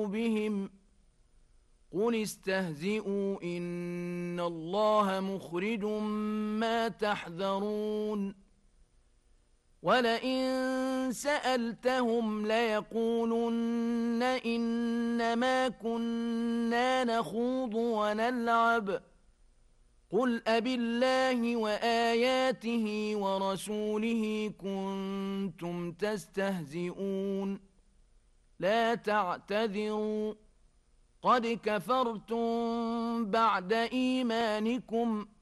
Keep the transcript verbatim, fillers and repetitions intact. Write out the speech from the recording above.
بهم قل استهزئوا إن الله مخرج ما تحذرون ولئن سألتهم ليقولن إنما كنا نخوض ونلعب قل أبالله وآياته ورسوله كنتم تستهزئون لا تعتذروا قد كفرتم بعد إيمانكم